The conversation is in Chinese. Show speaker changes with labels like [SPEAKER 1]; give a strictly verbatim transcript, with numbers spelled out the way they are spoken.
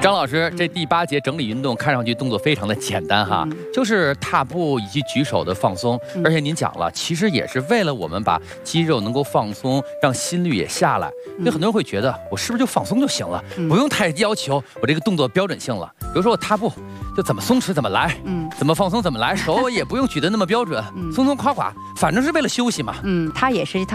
[SPEAKER 1] 张老师，这第八节整理运动看上去动作非常的简单哈，嗯、就是踏步以及举手的放松。嗯、而且您讲了，其实也是为了我们把肌肉能够放松，让心率也下来。因为很多人会觉得，我是不是就放松就行了，嗯、不用太要求我这个动作标准性了。比如说我踏步，就怎么松弛怎么来，嗯，怎么放松怎么来，手也不用举得那么标准，嗯、松松垮垮，反正是为了休息嘛。
[SPEAKER 2] 嗯，它也是一套。